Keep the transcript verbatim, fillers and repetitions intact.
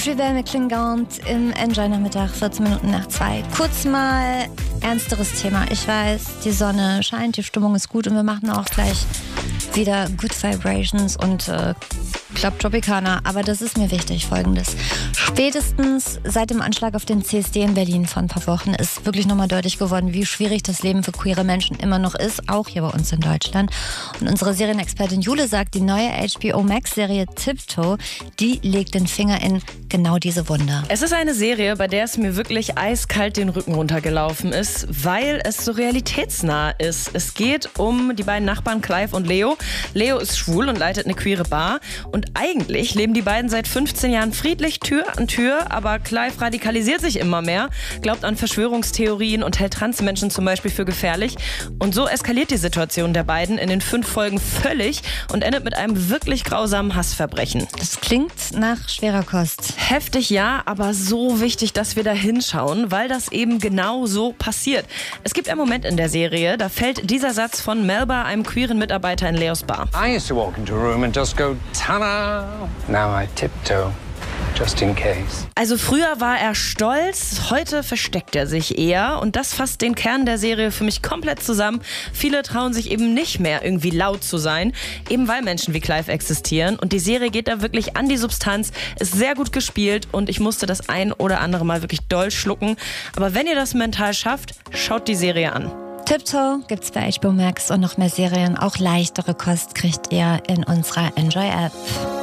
Je vais me klingant im Enjoy-Nachmittag, vierzehn Minuten nach zwei. Kurz mal ernsteres Thema. Ich weiß, die Sonne scheint, die Stimmung ist gut und wir machen auch gleich wieder Good Vibrations und äh, Club Tropicana. Aber das ist mir wichtig, Folgendes. Spätestens seit dem Anschlag auf den C S D in Berlin vor ein paar Wochen ist wirklich nochmal deutlich geworden, wie schwierig das Leben für queere Menschen immer noch ist, auch hier bei uns in Deutschland. Und unsere Serienexpertin Jule sagt, die neue H B O Max-Serie Tiptoe, die legt den Finger in genau diese Wunde. Es ist eine Serie, bei der es mir wirklich eiskalt den Rücken runtergelaufen ist, weil es so realitätsnah ist. Es geht um die beiden Nachbarn Clive und Leo. Leo ist schwul und leitet eine queere Bar. Und eigentlich leben die beiden seit fünfzehn Jahren friedlich Tür an Tür, aber Clive radikalisiert sich immer mehr, glaubt an Verschwörungstheorien und hält Transmenschen zum Beispiel für gefährlich. Und so eskaliert die Situation der beiden in den fünf Folgen völlig und endet mit einem wirklich grausamen Hassverbrechen. Das klingt nach schwerer Kost. Heftig ja, aber so wichtig, dass wir da hinschauen, weil das eben genau so passiert. Es gibt einen Moment in der Serie, da fällt dieser Satz von Melba, einem queeren Mitarbeiter in Leos Bar. I used to walk into a room and just go, ta-da! Now I tiptoe. Just in case. Also früher war er stolz, heute versteckt er sich eher und das fasst den Kern der Serie für mich komplett zusammen. Viele trauen sich eben nicht mehr irgendwie laut zu sein, eben weil Menschen wie Clive existieren und die Serie geht da wirklich an die Substanz, ist sehr gut gespielt und ich musste das ein oder andere Mal wirklich doll schlucken. Aber wenn ihr das mental schafft, schaut die Serie an. Tiptoe gibt's bei H B O Max und noch mehr Serien, auch leichtere Kost kriegt ihr in unserer Enjoy-App.